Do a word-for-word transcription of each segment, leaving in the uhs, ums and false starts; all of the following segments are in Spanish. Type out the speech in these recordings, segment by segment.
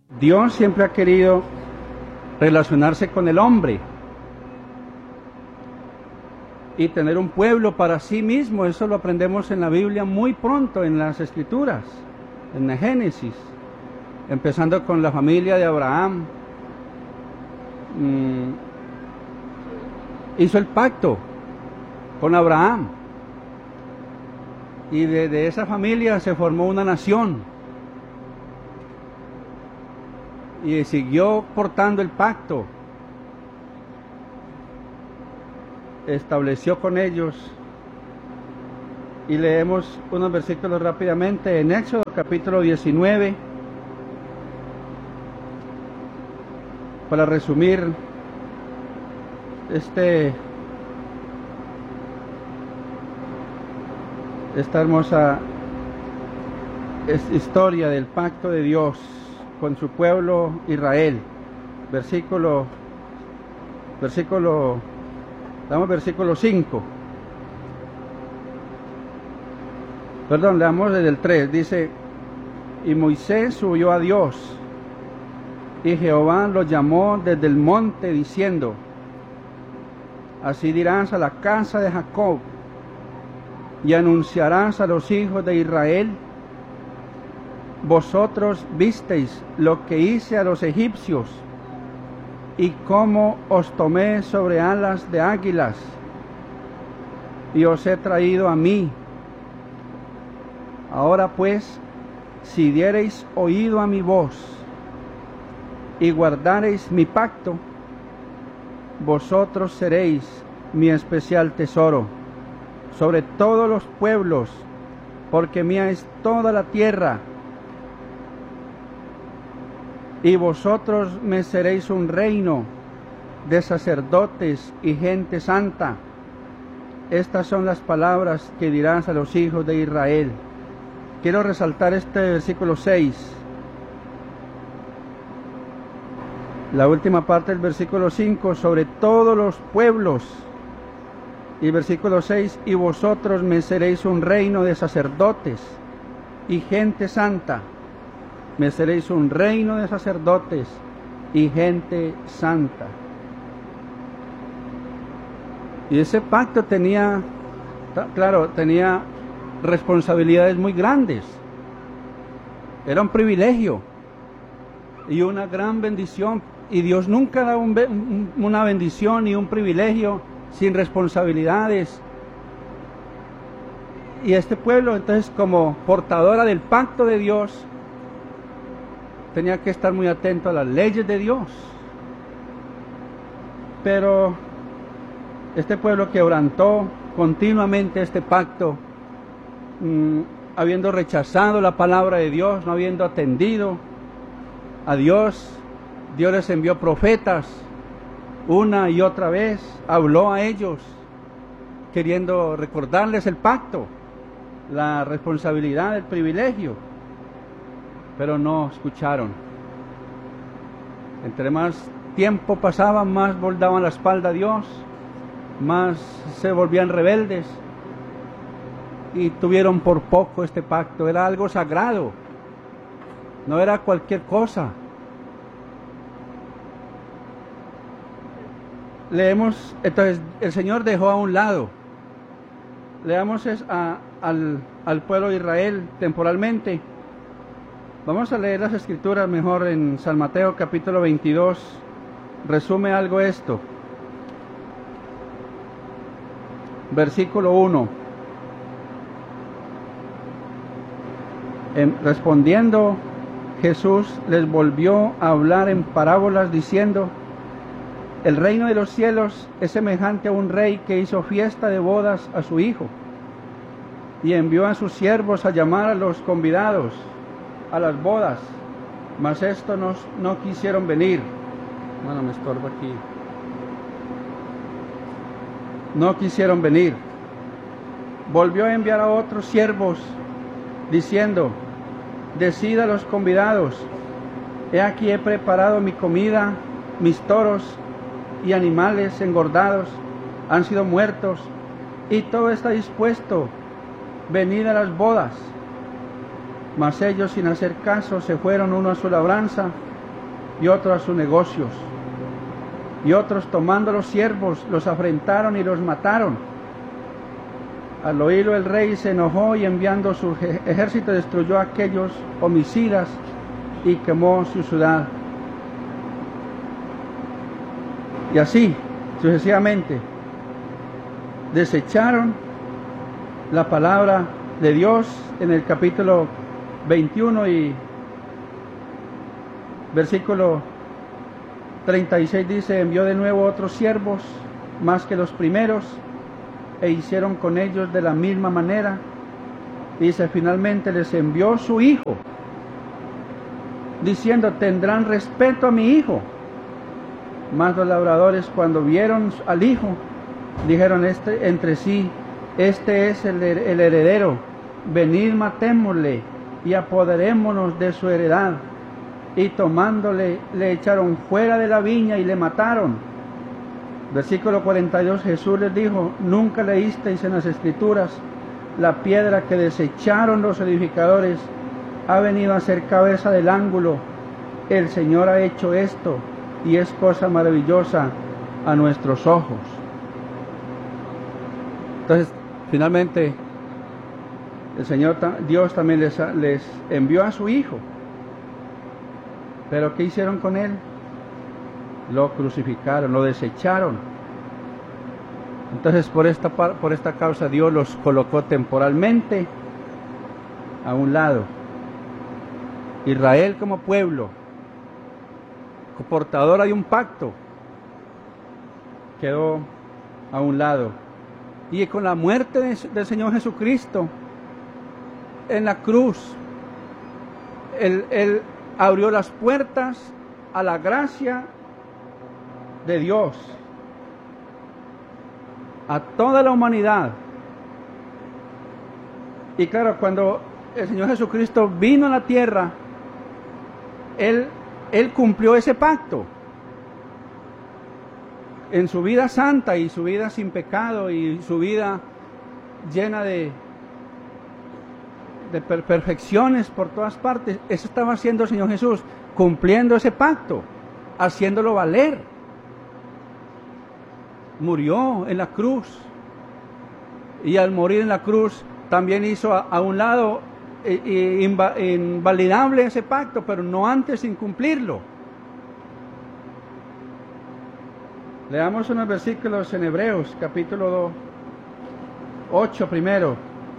Dios siempre ha querido relacionarse con el hombre y tener un pueblo para sí mismo. Eso lo aprendemos en la Biblia muy pronto, en las Escrituras, en el Génesis, empezando con la familia de Abraham. Mm, hizo el pacto con Abraham y de, de esa familia se formó una nación y siguió portando el pacto, estableció con ellos. Y leemos unos versículos rápidamente en Éxodo capítulo diecinueve, para resumir este esta hermosa historia del pacto de Dios con su pueblo Israel. Versículo, versículo, damos versículo cinco. Perdón, leamos desde el tres. Dice: y Moisés subió a Dios, y Jehová lo llamó desde el monte, diciendo: así dirás a la casa de Jacob, y anunciarás a los hijos de Israel: vosotros visteis lo que hice a los egipcios, y cómo os tomé sobre alas de águilas, y os he traído a mí. Ahora pues, si diereis oído a mi voz, y guardareis mi pacto, vosotros seréis mi especial tesoro sobre todos los pueblos, porque mía es toda la tierra. Y vosotros me seréis un reino de sacerdotes y gente santa. Estas son las palabras que dirás a los hijos de Israel. Quiero resaltar este versículo seis. La última parte del versículo cinco, sobre todos los pueblos. Y versículo seis, y vosotros me seréis un reino de sacerdotes y gente santa. Me seréis un reino de sacerdotes y gente santa. Y ese pacto tenía, claro, tenía responsabilidades muy grandes. Era un privilegio y una gran bendición. Y Dios nunca da un, un, una bendición y un privilegio sin responsabilidades. Y este pueblo, entonces, como portadora del pacto de Dios, tenía que estar muy atento a las leyes de Dios. Pero este pueblo quebrantó continuamente este pacto, mmm, habiendo rechazado la palabra de Dios, no habiendo atendido a Dios. Dios les envió profetas una y otra vez, habló a ellos, queriendo recordarles el pacto, la responsabilidad, el privilegio, pero no escucharon. Entre más tiempo pasaba, más voldaban la espalda a Dios, más se volvían rebeldes y tuvieron por poco este pacto. Era algo sagrado, no era cualquier cosa. Leemos, entonces el Señor dejó a un lado, leamos es a, al, al pueblo de Israel temporalmente. Vamos a leer las Escrituras mejor en San Mateo capítulo veintidós, resume algo esto. Versículo uno. En, respondiendo Jesús les volvió a hablar en parábolas diciendo: el reino de los cielos es semejante a un rey que hizo fiesta de bodas a su hijo, y envió a sus siervos a llamar a los convidados a las bodas, mas estos no, no quisieron venir. Bueno, me estorbo aquí. No quisieron venir. Volvió a enviar a otros siervos, diciendo: decid a los convidados, he aquí he preparado mi comida, mis toros y animales engordados han sido muertos, y todo está dispuesto, venid a las bodas. Mas ellos, sin hacer caso, se fueron uno a su labranza y otros a sus negocios. Y otros, tomando los siervos, los afrentaron y los mataron. Al oírlo el rey se enojó y enviando su ejército destruyó a aquellos homicidas y quemó su ciudad. Y así sucesivamente desecharon la palabra de Dios. En el capítulo veintiuno y versículo treinta y seis dice: envió de nuevo otros siervos más que los primeros, e hicieron con ellos de la misma manera. Dice: finalmente les envió su hijo, diciendo: tendrán respeto a mi hijo. Mas los labradores, cuando vieron al hijo, dijeron este, entre sí: este es el, el heredero, venid, matémosle y apoderémonos de su heredad. Y tomándole, le echaron fuera de la viña y le mataron. Versículo cuarenta y dos, Jesús les dijo: nunca leísteis en las Escrituras, la piedra que desecharon los edificadores ha venido a ser cabeza del ángulo. El Señor ha hecho esto, y es cosa maravillosa a nuestros ojos. Entonces, finalmente, el Señor, Dios también les, les envió a su Hijo. Pero ¿qué hicieron con Él? Lo crucificaron, lo desecharon. Entonces, por esta, por esta causa, Dios los colocó temporalmente a un lado. Israel como pueblo, portadora de un pacto, quedó a un lado. Y con la muerte de, del Señor Jesucristo en la cruz, Él, Él abrió las puertas a la gracia de Dios a toda la humanidad. Y claro, cuando el Señor Jesucristo vino a la tierra, Él, Él cumplió ese pacto en su vida santa y su vida sin pecado y su vida llena de, de per perfecciones por todas partes. Eso estaba haciendo el Señor Jesús, cumpliendo ese pacto, haciéndolo valer. Murió en la cruz, y al morir en la cruz también hizo a, a un lado eh, inva, invalidable ese pacto, pero no antes sin cumplirlo. Leamos unos versículos en Hebreos, capítulo ocho primero.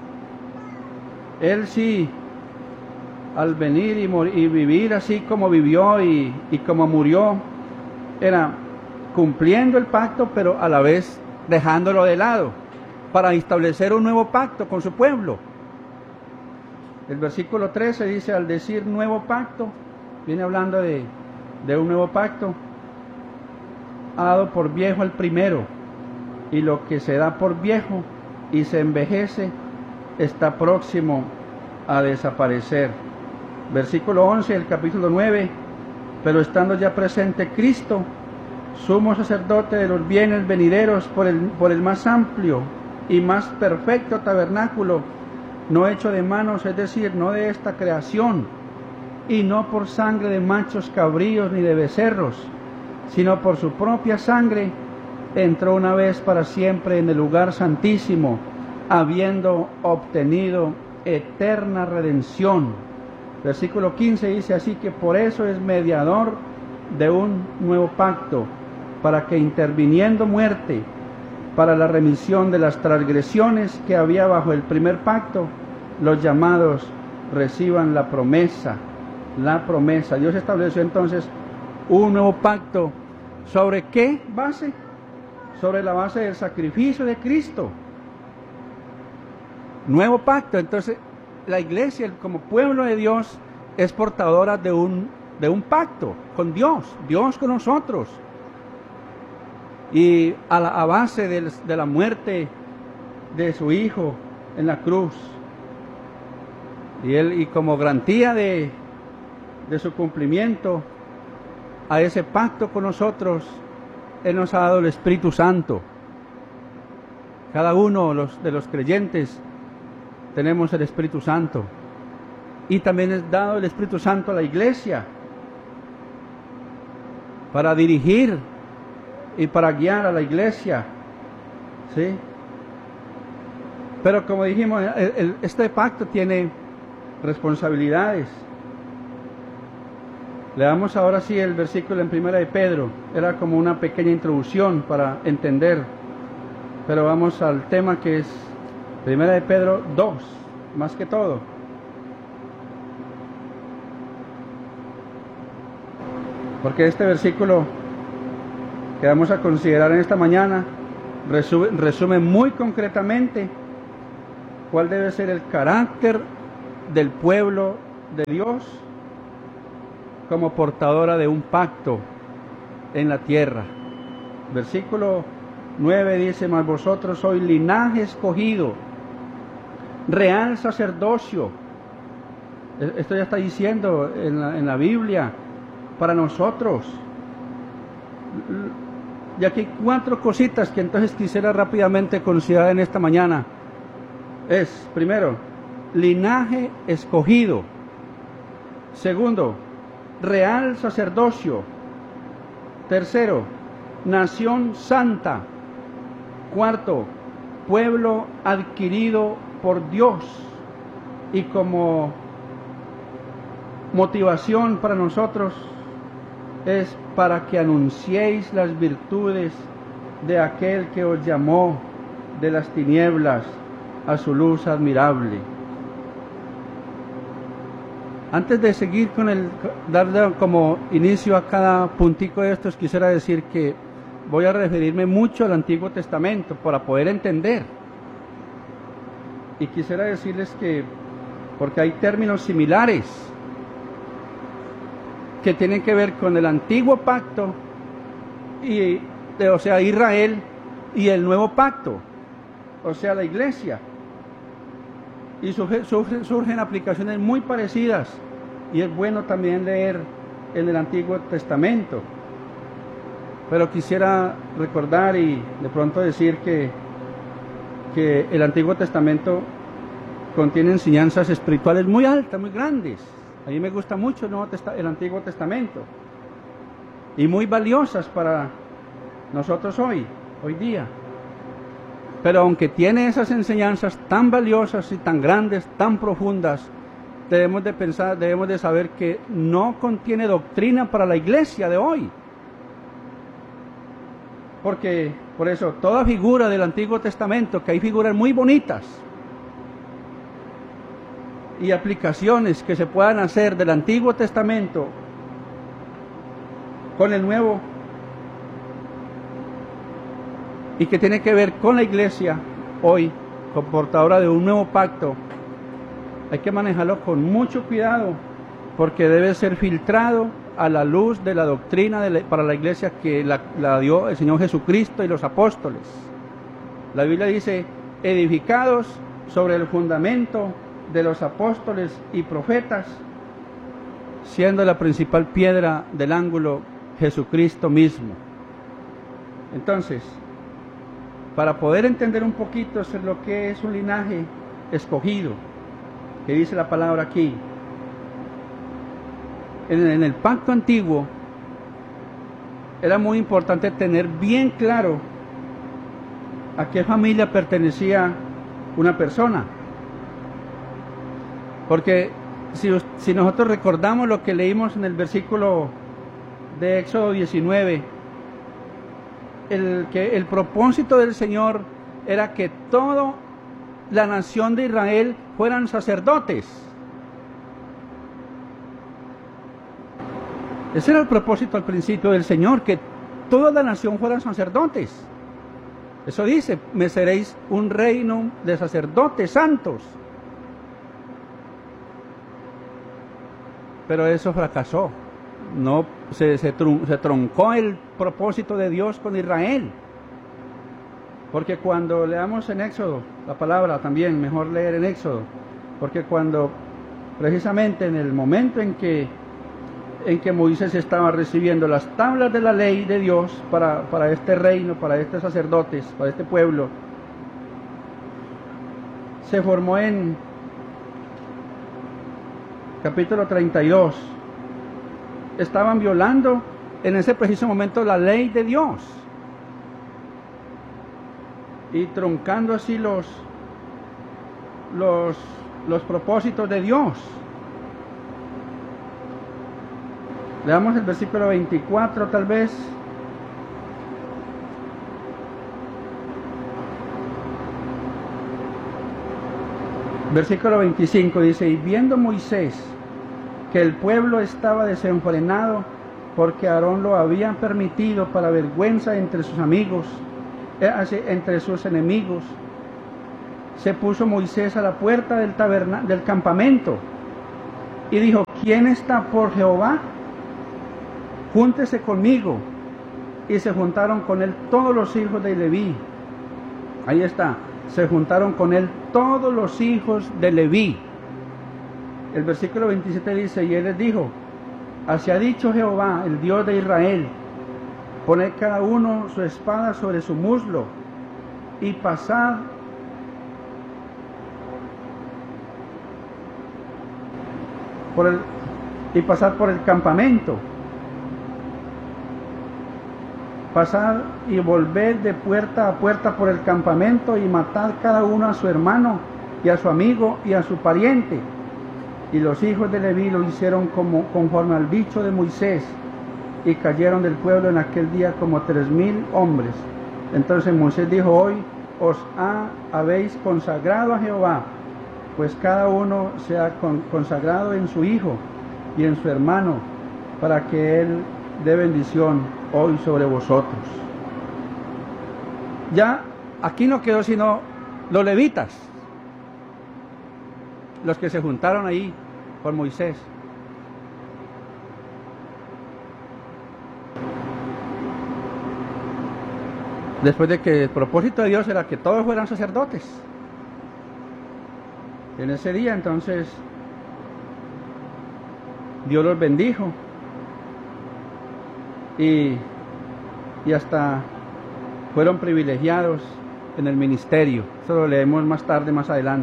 Él sí, al venir y, morir, y vivir así como vivió y, y como murió, era cumpliendo el pacto, pero a la vez dejándolo de lado, para establecer un nuevo pacto con su pueblo. El versículo trece dice: al decir nuevo pacto, viene hablando de, de un nuevo pacto. Ha dado por viejo el primero, y lo que se da por viejo y se envejece está próximo a desaparecer. Versículo once del capítulo nueve: pero estando ya presente Cristo, sumo sacerdote de los bienes venideros, por el, por el más amplio y más perfecto tabernáculo, no hecho de manos, es decir, no de esta creación, y no por sangre de machos cabríos ni de becerros, sino por su propia sangre, entró una vez para siempre en el lugar santísimo, habiendo obtenido eterna redención. Versículo quince dice: así que por eso es mediador de un nuevo pacto, para que interviniendo muerte para la remisión de las transgresiones que había bajo el primer pacto, los llamados reciban la promesa, la promesa. Dios estableció entonces un nuevo pacto. ¿Sobre qué base? Sobre la base del sacrificio de Cristo. Nuevo pacto. Entonces, la iglesia, como pueblo de Dios, es portadora de un, de un pacto con Dios, Dios con nosotros. Y a la a base de, de la muerte de su Hijo en la cruz, y él, y como garantía de, de su cumplimiento a ese pacto con nosotros, Él nos ha dado el Espíritu Santo. Cada uno de los, de los creyentes tenemos el Espíritu Santo, y también es dado el Espíritu Santo a la iglesia. para dirigir y para guiar a la iglesia, ¿sí? Pero como dijimos, el, el, este pacto tiene responsabilidades. Leamos ahora sí el versículo en Primera de Pedro. Era como una pequeña introducción para entender. Pero vamos al tema que es Primera de Pedro dos, más que todo. Porque este versículo que vamos a considerar en esta mañana resume, resume muy concretamente cuál debe ser el carácter del pueblo de Dios como portadora de un pacto en la tierra. Versículo nueve dice: mas vosotros sois linaje escogido, real sacerdocio. Esto ya está diciendo en la, en la Biblia para nosotros. Y aquí cuatro cositas que entonces quisiera rápidamente considerar en esta mañana. Es, primero, linaje escogido. Segundo, real sacerdocio. Tercero, nación santa. Cuarto, pueblo adquirido por Dios. Y como motivación para nosotros es para que anunciéis las virtudes de aquel que os llamó de las tinieblas a su luz admirable. Antes de seguir con el, dar como inicio a cada puntico de estos, quisiera decir que voy a referirme mucho al Antiguo Testamento para poder entender. Y quisiera decirles que, porque hay términos similares que tienen que ver con el antiguo pacto, y, o sea, Israel, y el nuevo pacto, o sea, la iglesia. Y surge, surge, surgen aplicaciones muy parecidas, y es bueno también leer en el Antiguo Testamento. Pero quisiera recordar y de pronto decir que, que el Antiguo Testamento contiene enseñanzas espirituales muy altas, muy grandes. A mí me gusta mucho el, Nuevo Testa- el Antiguo Testamento, y muy valiosas para nosotros hoy, hoy día. Pero aunque tiene esas enseñanzas tan valiosas y tan grandes, tan profundas, debemos de pensar, debemos de saber que no contiene doctrina para la iglesia de hoy. Porque, por eso, toda figura del Antiguo Testamento, que hay figuras muy bonitas, y aplicaciones que se puedan hacer del Antiguo Testamento con el Nuevo, y que tiene que ver con la iglesia hoy, como portadora de un nuevo pacto, hay que manejarlo con mucho cuidado, porque debe ser filtrado a la luz de la doctrina de la, para la iglesia que la, la dio el Señor Jesucristo y los apóstoles. La Biblia dice: edificados sobre el fundamento de los apóstoles y profetas, siendo la principal piedra del ángulo Jesucristo mismo. Entonces, para poder entender un poquito sobre lo que es un linaje escogido, que dice la palabra aquí, en, en el pacto antiguo era muy importante tener bien claro a qué familia pertenecía una persona. Porque si, si nosotros recordamos lo que leímos en el versículo de Éxodo diecinueve, el, que el propósito del Señor era que toda la nación de Israel fueran sacerdotes. Ese era el propósito al principio del Señor, que toda la nación fueran sacerdotes. Eso dice: me seréis un reino de sacerdotes santos. Pero eso fracasó. No, se, se, trun, se troncó el propósito de Dios con Israel. Porque cuando leamos en Éxodo, la palabra también, mejor leer en Éxodo, porque cuando precisamente en el momento en que, en que Moisés estaba recibiendo las tablas de la ley de Dios para, para este reino, para estos sacerdotes, para este pueblo, se formó en capítulo treinta y dos, estaban violando en ese preciso momento la ley de Dios y truncando así los, los, los propósitos de Dios. Leamos el versículo veinticuatro tal vez. Versículo veinticinco dice: y viendo Moisés que el pueblo estaba desenfrenado, porque Aarón lo había permitido para vergüenza entre sus amigos, entre sus enemigos, se puso Moisés a la puerta del, taberna, del campamento y dijo: ¿quién está por Jehová? Júntese conmigo. Y se juntaron con él todos los hijos de Leví. Ahí está, se juntaron con él todos los hijos de Leví. El versículo veintisiete dice: y él les dijo: así ha dicho Jehová, el Dios de Israel, poned cada uno su espada sobre su muslo y pasad por el y pasad por el campamento. Pasad y volved de puerta a puerta por el campamento y matad cada uno a su hermano y a su amigo y a su pariente. Y los hijos de Leví lo hicieron como, conforme al dicho de Moisés, y cayeron del pueblo en aquel día como tres mil hombres. Entonces Moisés dijo: hoy os ha, habéis consagrado a Jehová, pues cada uno sea con, consagrado en su hijo y en su hermano, para que él dé bendición hoy sobre vosotros. Ya aquí no quedó sino los levitas, los que se juntaron ahí con Moisés. Después de que el propósito de Dios era que todos fueran sacerdotes. En ese día entonces Dios los bendijo y, y hasta fueron privilegiados en el ministerio. Eso lo leemos más tarde, más adelante.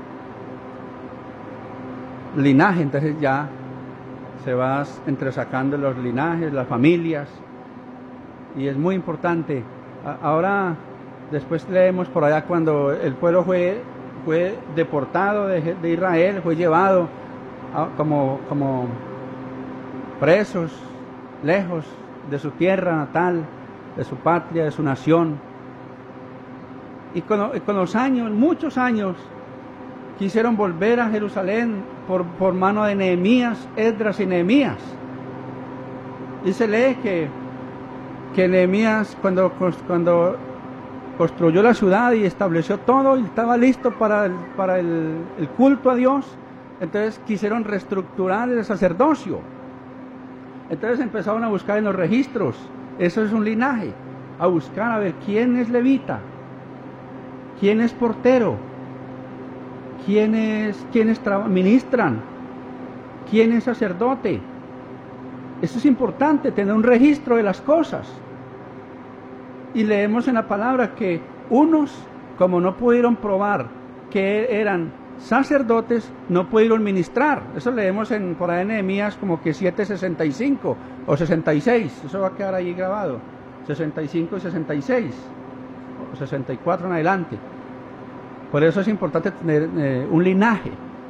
Linaje, entonces ya se va entresacando los linajes, las familias, y es muy importante. Ahora, después leemos por allá cuando el pueblo fue, fue deportado de, de Israel, fue llevado a, como, como presos, lejos de su tierra natal, de su patria, de su nación. Y con, con los años, muchos años, quisieron volver a Jerusalén por, por mano de Nehemías, Esdras y Nehemías. Y se lee que, que Nehemías, cuando, cuando construyó la ciudad y estableció todo y estaba listo para el, para el, el culto a Dios, entonces quisieron reestructurar el sacerdocio. Entonces empezaron a buscar en los registros, eso es un linaje, a buscar a ver quién es levita, quién es portero, quiénes, quiénes ministran, quién es sacerdote. Eso es importante, tener un registro de las cosas. Y leemos en la palabra que unos, como no pudieron probar que eran sacerdotes, no pudieron ministrar. Eso leemos en, por ahí en Nehemías como que siete sesenta y cinco o sesenta y seis. Eso va a quedar ahí grabado. sesenta y cinco y sesenta y seis. O sesenta y cuatro en adelante. Por eso es importante tener eh, un linaje.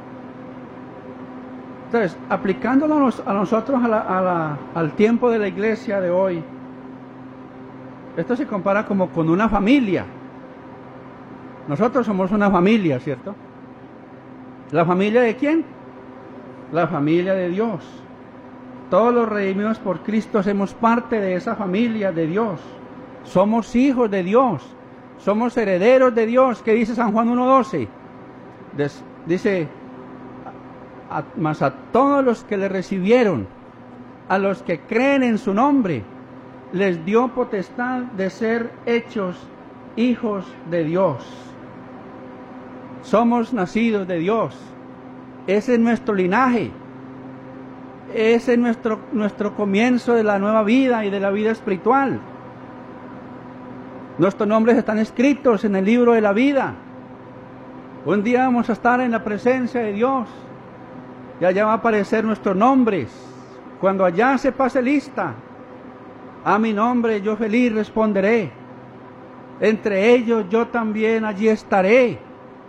Entonces, aplicándolo a, nos, a nosotros a la, a la, al tiempo de la iglesia de hoy, esto se compara como con una familia. Nosotros somos una familia, ¿cierto? ¿La familia de quién? La familia de Dios. Todos los redimidos por Cristo somos parte de esa familia de Dios. Somos hijos de Dios. Somos herederos de Dios. ¿Qué dice San Juan uno doce? Dice, a, mas a todos los que le recibieron, a los que creen en su nombre, les dio potestad de ser hechos hijos de Dios. Somos nacidos de Dios. Ese es nuestro linaje. Ese es nuestro, nuestro comienzo de la nueva vida y de la vida espiritual. Nuestros nombres están escritos en el libro de la vida. Un día vamos a estar en la presencia de Dios y allá va a aparecer nuestros nombres. Cuando allá se pase lista A mi nombre yo feliz responderé. Entre ellos yo también allí estaré.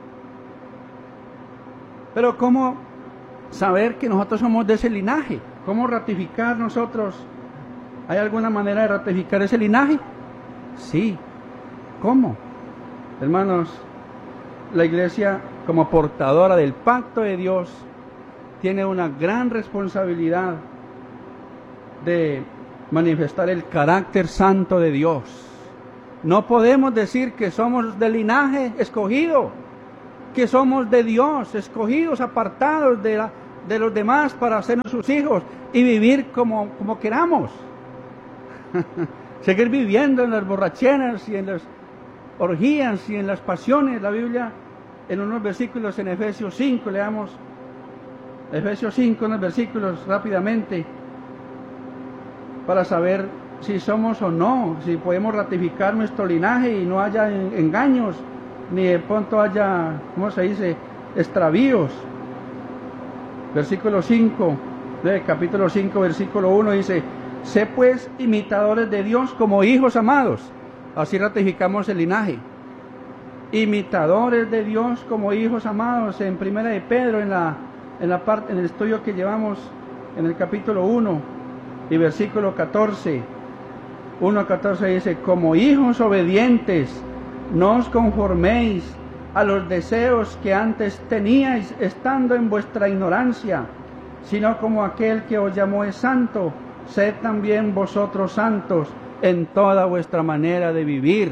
Pero ¿cómo saber que nosotros somos de ese linaje? ¿Cómo ratificar nosotros? ¿Hay alguna manera de ratificar ese linaje? Sí. ¿Cómo? Hermanos, la iglesia como portadora del pacto de Dios tiene una gran responsabilidad de manifestar el carácter santo de Dios. No podemos decir que somos del linaje escogido, que somos de Dios, escogidos, apartados de, la, de los demás para hacernos sus hijos y vivir como, como queramos. Seguir viviendo en las borracheras y en las orgías y en las pasiones. La Biblia, en unos versículos en Efesios cinco, leamos Efesios cinco, unos versículos rápidamente, para saber si somos o no, si podemos ratificar nuestro linaje y no haya engaños, ni de pronto haya, ¿cómo se dice?, extravíos. Versículo cinco, de capítulo cinco, versículo uno dice: sé pues imitadores de Dios como hijos amados. Así ratificamos el linaje. Imitadores de Dios como hijos amados. En primera de Pedro, en la, en la parte, en el estudio que llevamos en el capítulo uno y versículo catorce. uno a catorce dice: como hijos obedientes, no os conforméis a los deseos que antes teníais estando en vuestra ignorancia, sino como aquel que os llamó es santo, sed también vosotros santos en toda vuestra manera de vivir.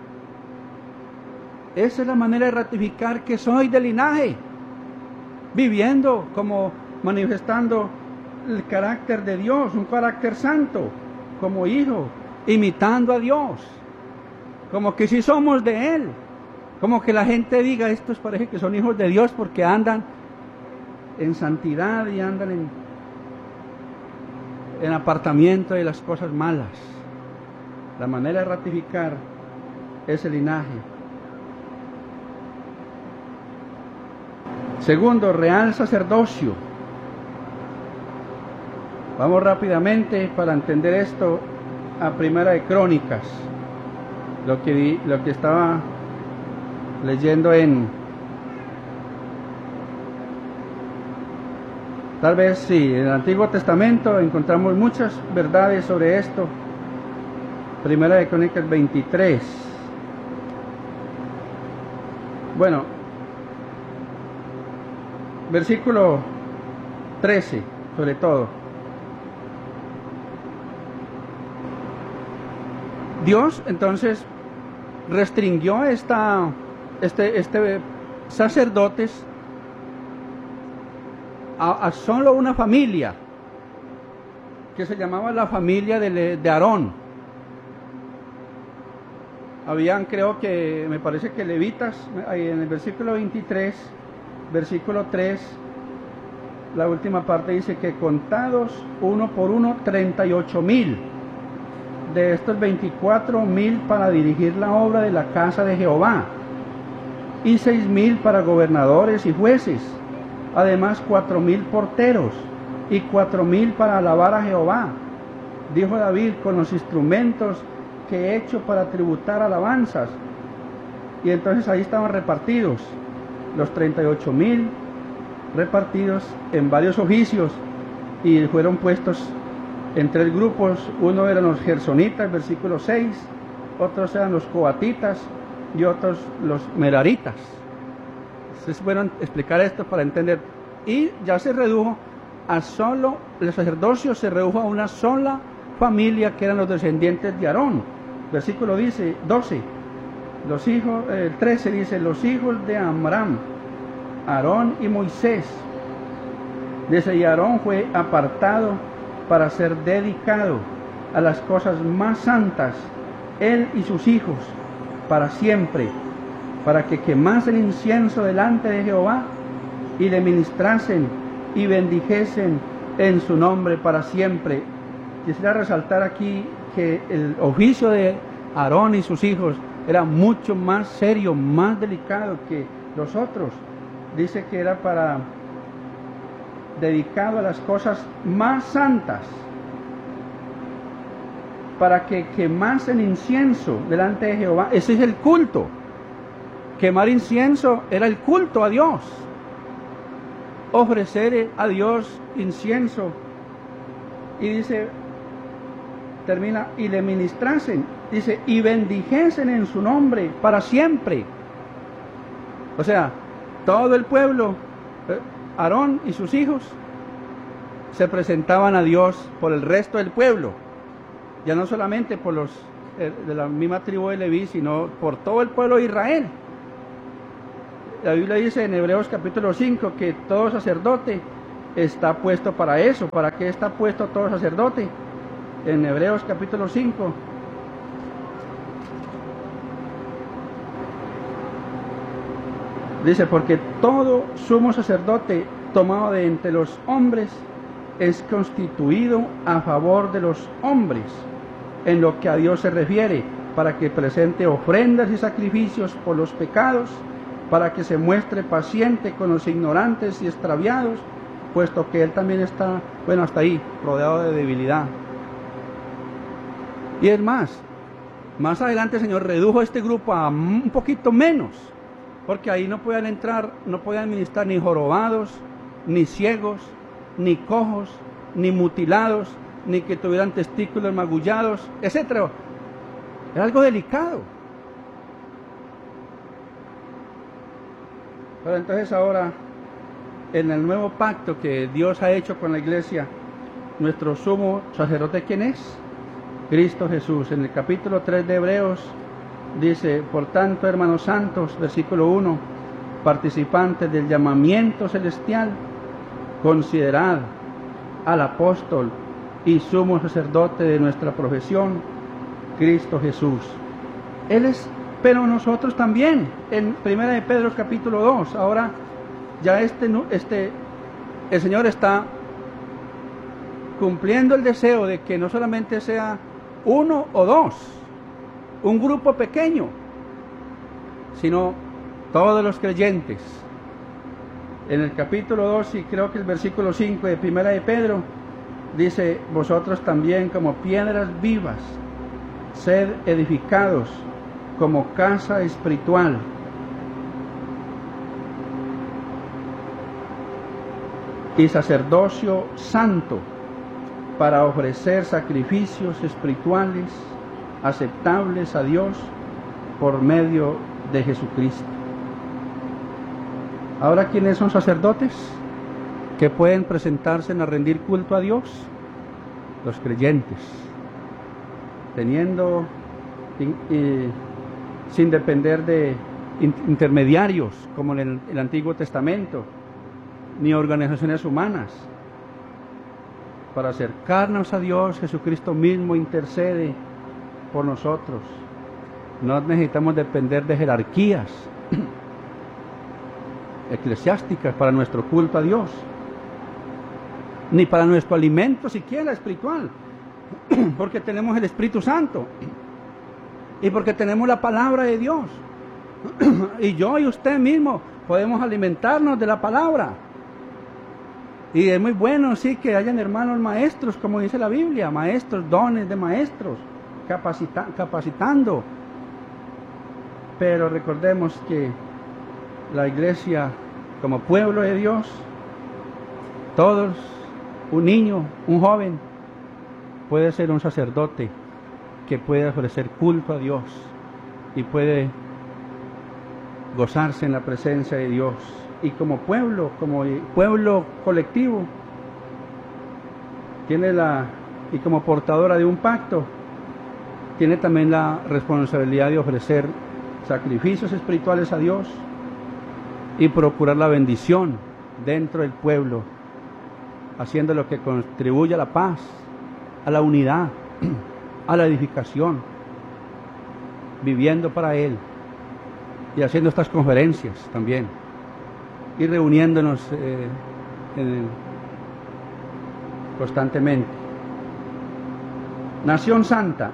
Esa es la manera de ratificar que soy de linaje, viviendo como manifestando el carácter de Dios, un carácter santo, como hijo, imitando a Dios, como que si somos de Él, como que la gente diga: estos parece que son hijos de Dios porque andan en santidad y andan en, en apartamiento de las cosas malas. La manera de ratificar ese linaje. Segundo, real sacerdocio. Vamos rápidamente para entender esto a Primera de Crónicas, lo que, vi, lo que estaba leyendo en, tal vez sí, en el Antiguo Testamento encontramos muchas verdades sobre esto. Primera de Crónicas veintitrés. Bueno, versículo trece, sobre todo. Dios entonces restringió esta, este, este sacerdotes a, a solo una familia, que se llamaba la familia de, de Aarón. Habían, creo que, me parece que levitas, en el versículo veintitrés, versículo tres, la última parte dice que contados uno por uno, treinta y ocho mil. De estos veinticuatro mil para dirigir la obra de la casa de Jehová, y seis mil para gobernadores y jueces, además cuatro mil porteros, y cuatro mil para alabar a Jehová. Dijo David: con los instrumentos que he hecho para tributar alabanzas. Y entonces ahí estaban repartidos los treinta y ocho mil, repartidos en varios oficios, y fueron puestos en tres grupos. Uno eran los gersonitas, versículo seis, otros eran los coatitas y otros los meraritas. Es bueno explicar esto para entender. Y ya se redujo a solo, el sacerdocio se redujo a una sola familia, que eran los descendientes de Aarón. Versículo dice, doce, los hijos, el trece dice: los hijos de Amram, Aarón y Moisés. Dice: y Aarón fue apartado para ser dedicado a las cosas más santas, él y sus hijos, para siempre, para que quemasen incienso delante de Jehová, y le ministrasen y bendijesen en su nombre para siempre. Quisiera resaltar aquí que el oficio de Aarón y sus hijos era mucho más serio, más delicado que los otros. Dice que era para dedicado a las cosas más santas. para que quemasen incienso delante de Jehová. Ese es el culto. Quemar incienso era el culto a Dios. Ofrecer a Dios incienso. Y dice, termina, y le ministrasen, dice, y bendijesen en su nombre para siempre. O sea, todo el pueblo, Aarón y sus hijos, se presentaban a Dios por el resto del pueblo, ya no solamente por los de la misma tribu de Leví, sino por todo el pueblo de Israel. La Biblia dice en Hebreos capítulo cinco que todo sacerdote está puesto para eso. ¿Para qué está puesto todo sacerdote? En Hebreos capítulo cinco. Dice, porque todo sumo sacerdote tomado de entre los hombres es constituido a favor de los hombres, en lo que a Dios se refiere, para que presente ofrendas y sacrificios por los pecados, para que se muestre paciente con los ignorantes y extraviados, puesto que Él también está, bueno, hasta ahí, rodeado de debilidad. Y es más, más adelante el Señor redujo este grupo a un poquito menos, porque ahí no podían entrar, no podían ministrar ni jorobados, ni ciegos, ni cojos, ni mutilados, ni que tuvieran testículos magullados, etcétera. Era algo delicado. Pero entonces ahora, en el nuevo pacto que Dios ha hecho con la iglesia, nuestro sumo sacerdote, ¿quién es? Cristo Jesús. En el capítulo tres de Hebreos dice, por tanto, hermanos santos, versículo uno, participantes del llamamiento celestial, considerad al apóstol y sumo sacerdote de nuestra profesión, Cristo Jesús. Él es, pero nosotros también, en primera de Pedro capítulo dos, ahora ya este, este, el Señor está cumpliendo el deseo de que no solamente sea uno o dos, un grupo pequeño, sino todos los creyentes. En el capítulo dos, y creo que el versículo cinco de primera de Pedro, dice, vosotros también como piedras vivas, sed edificados como casa espiritual, y sacerdocio santo, para ofrecer sacrificios espirituales aceptables a Dios por medio de Jesucristo. Ahora, ¿quiénes son sacerdotes que pueden presentarse a rendir culto a Dios? Los creyentes, teniendo eh, sin depender de intermediarios como en el, el Antiguo Testamento, ni organizaciones humanas. Para acercarnos a Dios, Jesucristo mismo intercede por nosotros. No necesitamos depender de jerarquías eclesiásticas para nuestro culto a Dios, ni para nuestro alimento siquiera espiritual, porque tenemos el Espíritu Santo y porque tenemos la palabra de Dios. Y yo y usted mismo podemos alimentarnos de la palabra. Y es muy bueno, sí, que hayan hermanos maestros, como dice la Biblia, maestros, dones de maestros, capacita, capacitando. Pero recordemos que la iglesia, como pueblo de Dios, todos, un niño, un joven, puede ser un sacerdote que puede ofrecer culto a Dios y puede gozarse en la presencia de Dios. Y como pueblo, como pueblo colectivo, tiene la, y como portadora de un pacto, tiene también la responsabilidad de ofrecer sacrificios espirituales a Dios y procurar la bendición dentro del pueblo, haciendo lo que contribuye a la paz, a la unidad, a la edificación, viviendo para Él y haciendo estas conferencias también, y reuniéndonos eh, en, constantemente. Nación santa,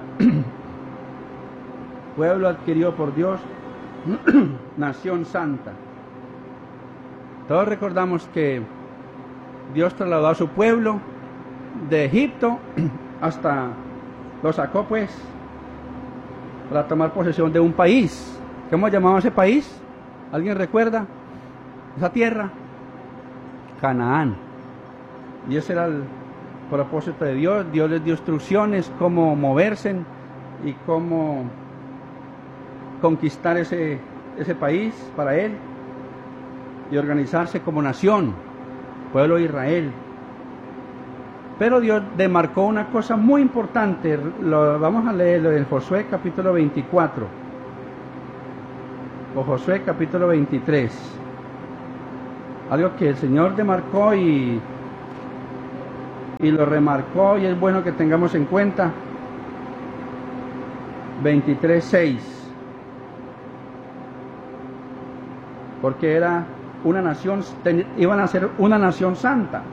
pueblo adquirido por Dios, nación santa. Todos recordamos que Dios trasladó a su pueblo de Egipto hasta Lo sacó pues para tomar posesión de un país. ¿Cómo llamaba ese país? ¿Alguien recuerda? Esa tierra, Canaán. Y ese era el propósito de Dios. Dios les dio instrucciones cómo moverse y cómo conquistar ese, ese país para él y organizarse como nación, pueblo de Israel. Pero Dios demarcó una cosa muy importante. Lo, vamos a leerlo en Josué capítulo veinticuatro o Josué capítulo veintitrés. Algo que el Señor demarcó y, y lo remarcó, y es bueno que tengamos en cuenta. veintitrés seis. Porque era una nación, ten, iban a ser una nación santa.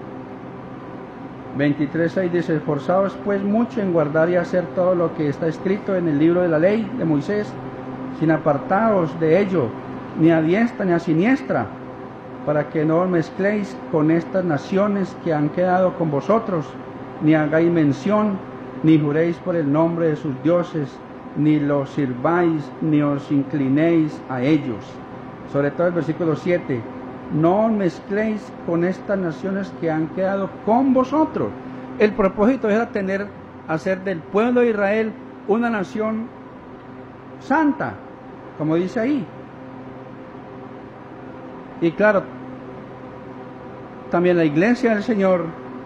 veintitrés seis dice: esforzaos pues mucho en guardar y hacer todo lo que está escrito en el libro de la ley de Moisés, sin apartaros de ello, ni a diestra ni a siniestra, para que no os mezcléis con estas naciones que han quedado con vosotros, ni hagáis mención, ni juréis por el nombre de sus dioses, ni los sirváis, ni os inclinéis a ellos. Sobre todo el versículo siete: no os mezcléis con estas naciones que han quedado con vosotros. El propósito era tener, hacer del pueblo de Israel una nación santa, como dice ahí. Y claro, también la iglesia del Señor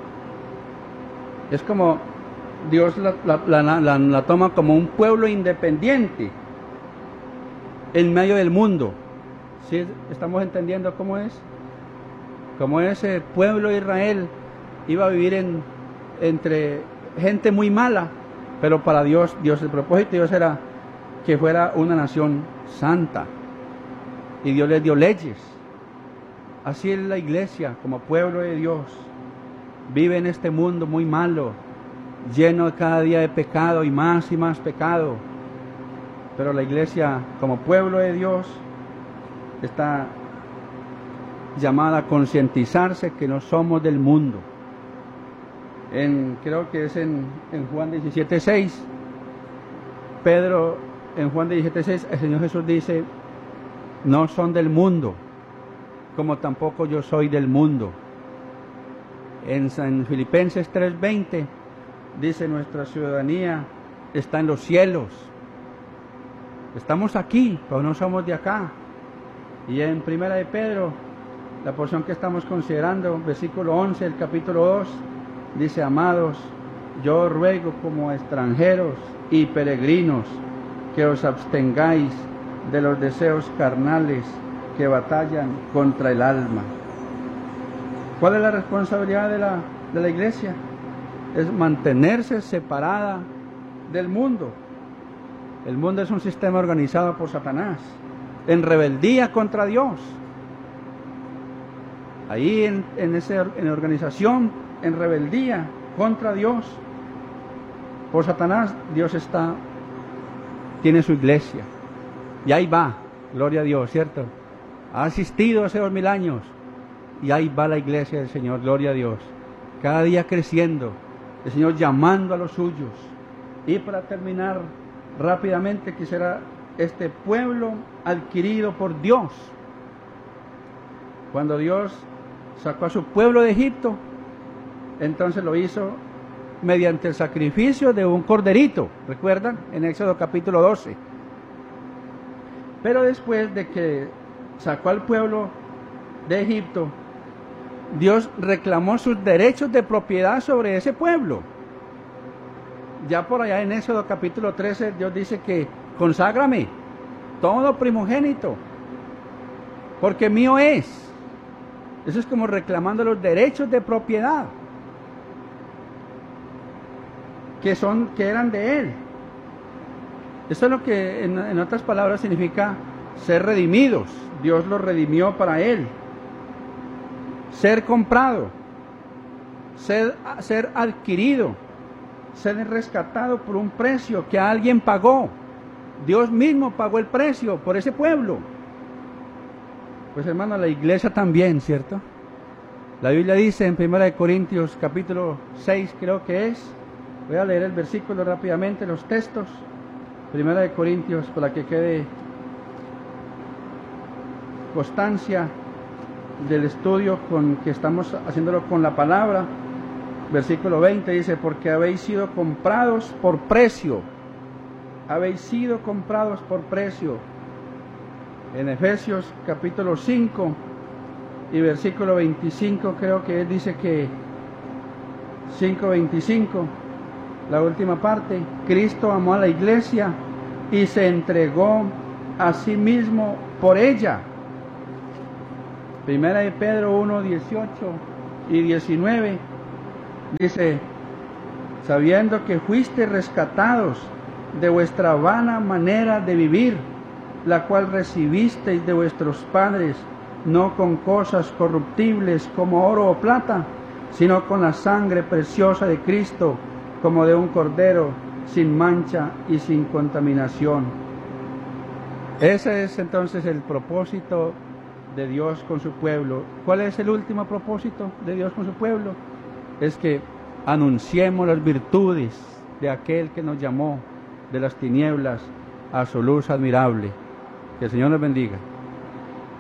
es como Dios la, la, la, la, la toma como un pueblo independiente en medio del mundo. ¿Sí? ¿Estamos entendiendo cómo es? Como ese pueblo de Israel iba a vivir en, entre gente muy mala, pero para Dios, Dios el propósito de Dios era que fuera una nación santa, y Dios les dio leyes. Así es la iglesia, como pueblo de Dios, vive en este mundo muy malo, lleno cada día de pecado y más y más pecado, pero la iglesia, como pueblo de Dios, está llamada a concientizarse que no somos del mundo. En, creo que es en, en Juan diecisiete seis, Pedro, en Juan diecisiete seis, el Señor Jesús dice: no son del mundo, como tampoco yo soy del mundo. En, en Filipenses tres veinte dice: nuestra ciudadanía está en los cielos. Estamos aquí, pero no somos de acá. Y en Primera de Pedro, la porción que estamos considerando, versículo once del capítulo dos, dice: amados, yo ruego como extranjeros y peregrinos que os abstengáis de los deseos carnales que batallan contra el alma. ¿Cuál es la responsabilidad de la, de la iglesia? Es mantenerse separada del mundo. El mundo es un sistema organizado por Satanás, en rebeldía contra Dios. Ahí en, en esa en organización, en rebeldía contra Dios, por Satanás, Dios está, tiene su iglesia. Y ahí va, gloria a Dios, ¿cierto? Ha asistido hace dos mil años, y ahí va la iglesia del Señor, gloria a Dios. Cada día creciendo, el Señor llamando a los suyos. Y para terminar rápidamente, quisiera este pueblo adquirido por Dios. Cuando Dios sacó a su pueblo de Egipto, entonces lo hizo mediante el sacrificio de un corderito, ¿recuerdan? En Éxodo capítulo doce. Pero después de que sacó al pueblo de Egipto, Dios reclamó sus derechos de propiedad sobre ese pueblo. Ya por allá en Éxodo capítulo trece, Dios dice que conságrame todo primogénito, porque mío es. Eso es como reclamando los derechos de propiedad que son, que eran de Él. Eso es lo que en, en otras palabras significa ser redimidos. Dios los redimió para Él. Ser comprado, ser, ser adquirido, ser rescatado por un precio que alguien pagó. Dios mismo pagó el precio por ese pueblo. Pues hermano, la iglesia también, ¿cierto? La Biblia dice en Primera de Corintios capítulo seis, creo que es, Voy a leer el versículo rápidamente, los textos. Primera de Corintios, para que quede constancia del estudio con que estamos haciéndolo con la palabra. Versículo veinte dice, porque habéis sido comprados por precio. Habéis sido comprados por precio. En Efesios capítulo cinco y versículo veinticinco, creo que él dice que cinco veinticinco, la última parte, Cristo amó a la iglesia y se entregó a sí mismo por ella. Primera de Pedro uno, dieciocho y diecinueve dice, sabiendo que fuiste rescatados de vuestra vana manera de vivir, la cual recibisteis de vuestros padres, no con cosas corruptibles como oro o plata, sino con la sangre preciosa de Cristo, como de un cordero, sin mancha y sin contaminación. Ese es entonces el propósito de Dios con su pueblo. ¿Cuál es el último propósito de Dios con su pueblo? Es que anunciemos las virtudes de aquel que nos llamó de las tinieblas a su luz admirable. Que el Señor nos bendiga.